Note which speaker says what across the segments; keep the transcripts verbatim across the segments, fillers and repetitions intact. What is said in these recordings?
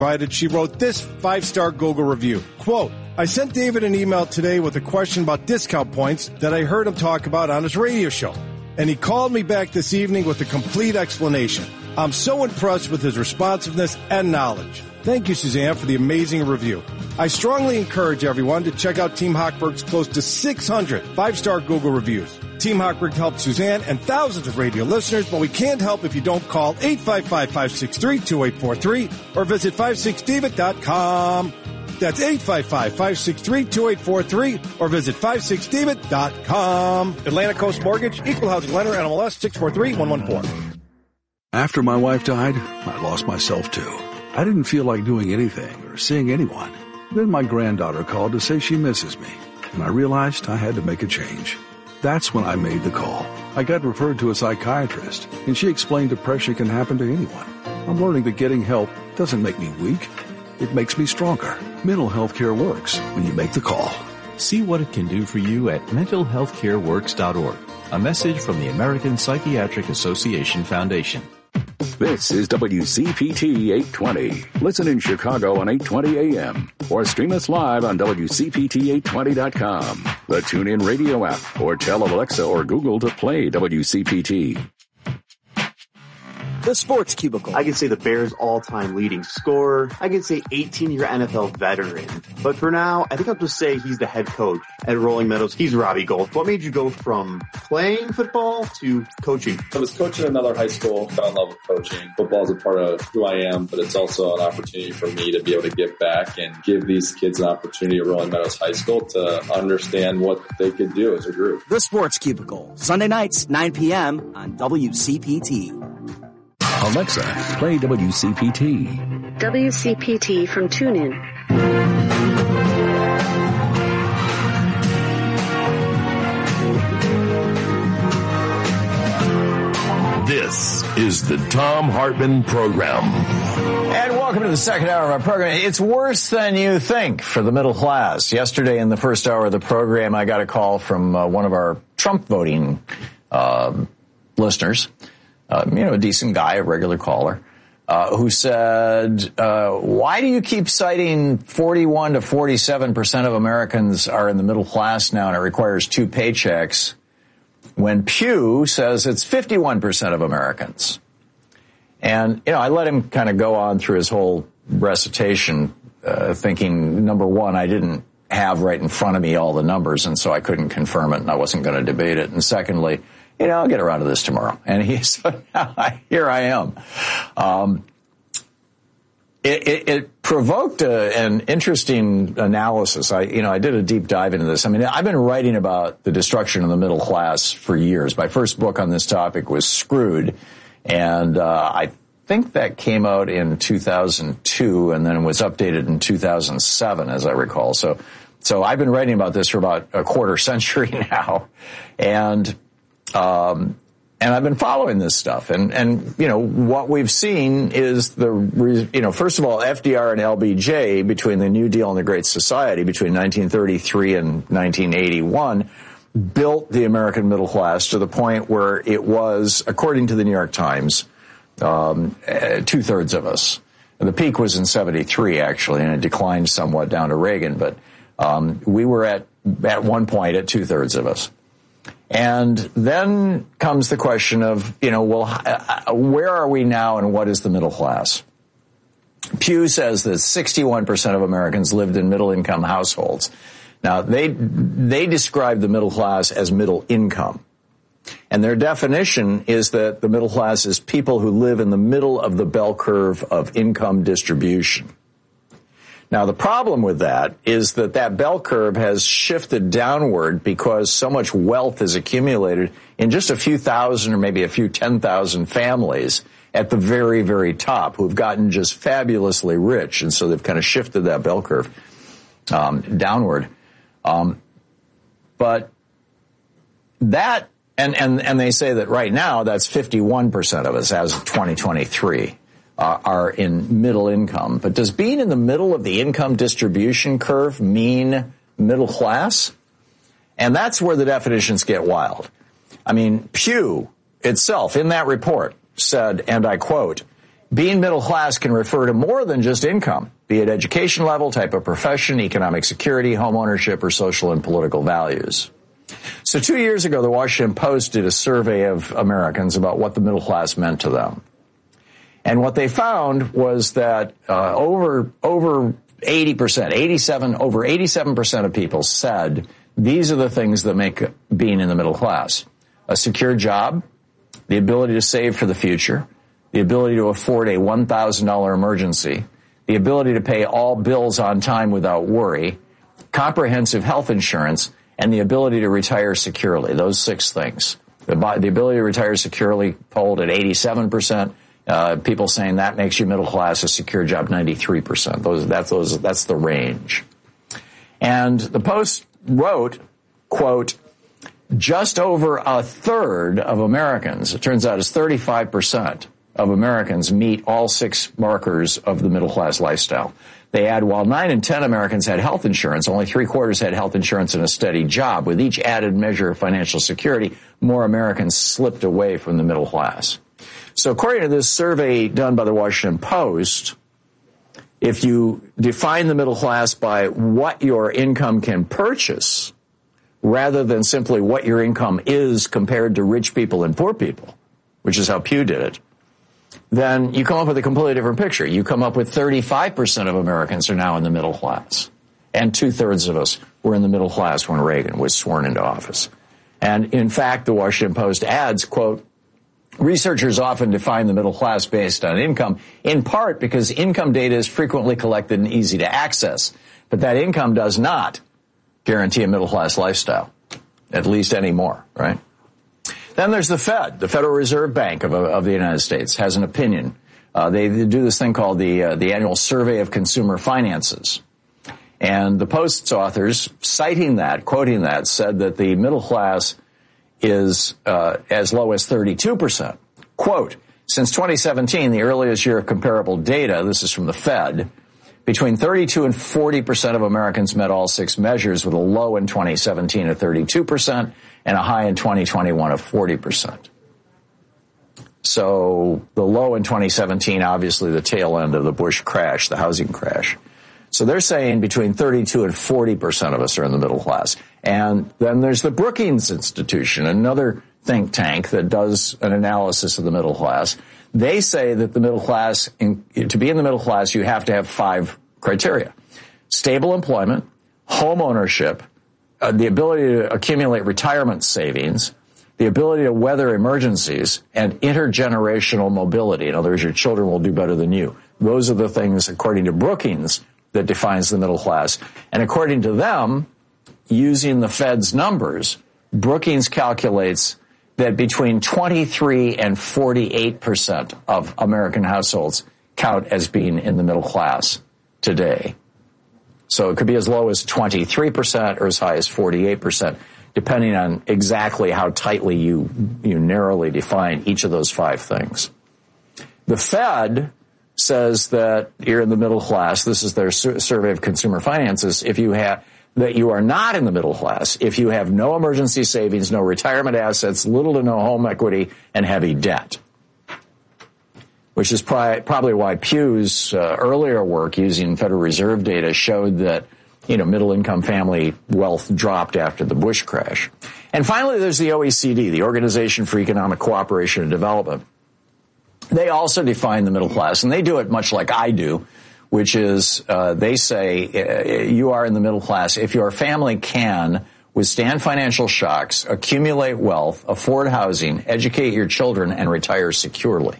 Speaker 1: provided, she wrote this five-star Google review. Quote, I sent David an email today with a question about discount points that I heard him talk about on his radio show. And he called me back this evening with a complete explanation. I'm so impressed with his responsiveness and knowledge. Thank you, Suzanne, for the amazing review. I strongly encourage everyone to check out Team Hochberg's close to six hundred five-star Google reviews. Team Hochberg helped Suzanne and thousands of radio listeners, but we can't help if you don't call eight five five, five six three, two eight four three or visit five six david dot com. That's eight five five, five six three, two eight four three or visit five six david dot com. Atlantic Coast Mortgage, Equal Housing Lender, N M L S six four three one one four.
Speaker 2: After my wife died, I lost myself too. I didn't feel like doing anything or seeing anyone. Then my granddaughter called to say she misses me, and I realized I had to make a change. That's when I made the call. I got referred to a psychiatrist, and she explained depression can happen to anyone. I'm learning that getting help doesn't make me weak. It makes me stronger. Mental health care works when you make the call.
Speaker 3: See what it can do for you at mental health care works dot org. A message from the American Psychiatric Association Foundation.
Speaker 4: This is W C P T eight twenty. Listen in Chicago on eight twenty A M or stream us live on W C P T eight twenty dot com, the TuneIn Radio app, or tell Alexa or Google to play W C P T.
Speaker 5: The Sports Cubicle. I could say the Bears' all-time leading scorer. I could say eighteen-year N F L veteran. But for now, I think I'll just say he's the head coach at Rolling Meadows. He's Robbie Gold. What made you go from playing football to coaching?
Speaker 6: I was coaching another high school, fell in love with coaching. Football is a part of who I am, but it's also an opportunity for me to be able to give back and give these kids an opportunity at Rolling Meadows High School to understand what they could do as a group.
Speaker 5: The Sports Cubicle, Sunday nights, nine p.m. on W C P T.
Speaker 4: Alexa, play W C P T.
Speaker 7: W C P T from TuneIn.
Speaker 8: This is the Thom Hartmann Program.
Speaker 9: And welcome to the second hour of our program. It's worse than you think for the middle class. Yesterday in the first hour of the program, I got a call from uh, one of our Trump voting uh, listeners. Uh, you know, a decent guy, a regular caller, uh, who said, uh, why do you keep citing forty-one to forty-seven percent of Americans are in the middle class now and it requires two paychecks when Pew says it's fifty-one percent of Americans? And, you know, I let him kind of go on through his whole recitation, uh, thinking, number one, I didn't have right in front of me all the numbers, and so I couldn't confirm it and I wasn't going to debate it. And secondly, you know, I'll get around to this tomorrow. And he said, now I, here I am. Um, it, it, it provoked a, an interesting analysis. I, you know, I did a deep dive into this. I mean, I've been writing about the destruction of the middle class for years. My first book on this topic was Screwed. And, uh, I think that came out in two thousand two and then was updated in two thousand seven, as I recall. So, so I've been writing about this for about a quarter century now. And, Um, and I've been following this stuff. And, and, you know, what we've seen is the, you know, first of all, F D R and L B J, between the New Deal and the Great Society, between nineteen thirty-three and nineteen eighty-one, built the American middle class to the point where it was, according to the New York Times, um, uh, two-thirds of us. And the peak was in seventy-three, actually, and it declined somewhat down to Reagan. But um, we were at, at one point at two-thirds of us. And then comes the question of, you know, well, where are we now and what is the middle class? Pew says that sixty-one percent of Americans lived in middle-income households. Now, they they describe the middle class as middle income. And their definition is that the middle class is people who live in the middle of the bell curve of income distribution. Now, the problem with that is that that bell curve has shifted downward because so much wealth is accumulated in just a few thousand or maybe a few ten thousand families at the very, very top who've gotten just fabulously rich. And so they've kind of shifted that bell curve um, downward. Um, but that, and, and, and they say that right now that's fifty-one percent of us as of twenty twenty-three. Uh, are in middle income. But does being in the middle of the income distribution curve mean middle class? And that's where the definitions get wild. I mean, Pew itself in that report said, and I quote, Being middle class can refer to more than just income, be it education level, type of profession, economic security, home ownership, or social and political values. So two years ago, the Washington Post did a survey of Americans about what the middle class meant to them. And what they found was that uh, over over eighty percent, eighty-seven, over eighty-seven percent of people said these are the things that make being in the middle class: a secure job, the ability to save for the future, the ability to afford a one thousand dollars emergency, the ability to pay all bills on time without worry, comprehensive health insurance, and the ability to retire securely. Those six things. The, the ability to retire securely polled at eighty-seven percent. Uh, people saying that makes you middle class, a secure job, ninety-three percent. Those, that's, those, that's the range. And the Post wrote, quote, just over a third of Americans, it turns out it's thirty-five percent of Americans meet all six markers of the middle class lifestyle. They add, while nine in ten Americans had health insurance, only three quarters had health insurance and a steady job. With each added measure of financial security, more Americans slipped away from the middle class. So according to this survey done by the Washington Post, if you define the middle class by what your income can purchase, rather than simply what your income is compared to rich people and poor people, which is how Pew did it, then you come up with a completely different picture. You come up with thirty-five percent of Americans are now in the middle class. And two-thirds of us were in the middle class when Reagan was sworn into office. And in fact, the Washington Post adds, quote, researchers often define the middle class based on income, in part because income data is frequently collected and easy to access. But that income does not guarantee a middle class lifestyle, at least anymore, right? Then there's the Fed, the Federal Reserve Bank of, of the United States, has an opinion. Uh, they, they do this thing called the uh, the Annual Survey of Consumer Finances. And the Post's authors, citing that, quoting that, said that the middle class is uh, as low as thirty-two percent. Quote, since twenty seventeen, the earliest year of comparable data, this is from the Fed, between thirty-two and forty percent of Americans met all six measures, with a low in twenty seventeen of thirty-two percent and a high in twenty twenty-one of forty percent. So the low in twenty seventeen, obviously the tail end of the Bush crash, the housing crash. So they're saying between thirty-two and forty percent of us are in the middle class. And then there's the Brookings Institution, another think tank that does an analysis of the middle class. They say that the middle class, in, to be in the middle class, you have to have five criteria: stable employment, home ownership, uh, the ability to accumulate retirement savings, the ability to weather emergencies, and intergenerational mobility. In other words, your children will do better than you. Those are the things, according to Brookings, that defines the middle class. And according to them, using the Fed's numbers, Brookings calculates that between twenty-three and forty-eight percent of American households count as being in the middle class today. So it could be as low as twenty-three percent or as high as forty-eight percent, depending on exactly how tightly you, you narrowly define each of those five things. The Fed says that you're in the middle class. This is their sur- survey of consumer finances. If you have that you are not in the middle class if you have no emergency savings, no retirement assets, little to no home equity, and heavy debt. Which is pri- probably why Pew's uh, earlier work using Federal Reserve data showed that, you know, middle-income family wealth dropped after the Bush crash. And finally, there's the O E C D, the Organization for Economic Cooperation and Development. They also define the middle class, and they do it much like I do, which is uh, they say uh, you are in the middle class if your family can withstand financial shocks, accumulate wealth, afford housing, educate your children, and retire securely.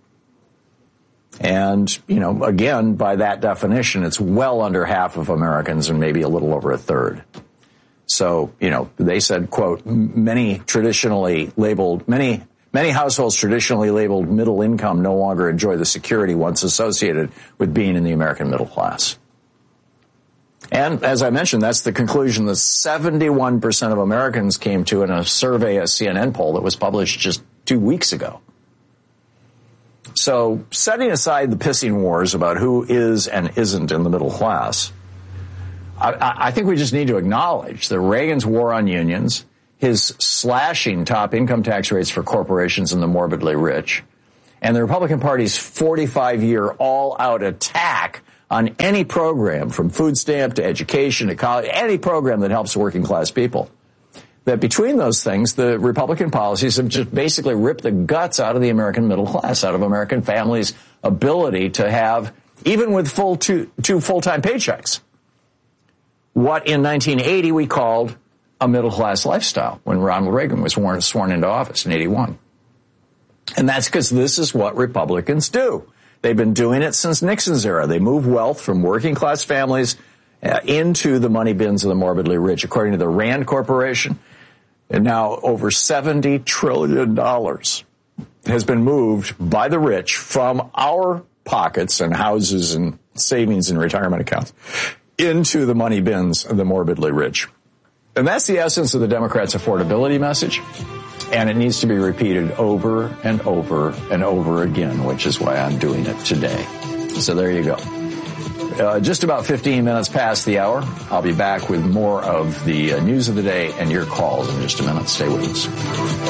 Speaker 9: And, you know, again, by that definition, it's well under half of Americans and maybe a little over a third. So, you know, they said, quote, many traditionally labeled, many Many households traditionally labeled middle income no longer enjoy the security once associated with being in the American middle class. And as I mentioned, that's the conclusion that seventy-one percent of Americans came to in a survey, a C N N poll that was published just two weeks ago. So setting aside the pissing wars about who is and isn't in the middle class, I, I think we just need to acknowledge that Reagan's war on unions, his slashing top income tax rates for corporations and the morbidly rich, And the Republican Party's forty-five year all-out attack on any program, from food stamp to education to college, any program that helps working class people, that between those things, the Republican policies have just basically ripped the guts out of the American middle class, out of American families' ability to have, even with full two, two full-time paychecks, what in nineteen eighty we called a middle-class lifestyle when Ronald Reagan was sworn, sworn into office in eighty-one. And that's because this is what Republicans do. They've been doing it since Nixon's era. They move wealth from working-class families uh, into the money bins of the morbidly rich. According to the Rand Corporation, and now over seventy trillion dollars has been moved by the rich from our pockets and houses and savings and retirement accounts into the money bins of the morbidly rich. And that's the essence of the Democrats' affordability message. And it needs to be repeated over and over and over again, which is why I'm doing it today. So there you go. Uh, just about fifteen minutes past the hour. I'll be back with more of the uh, news of the day and your calls in just a minute. Stay with us.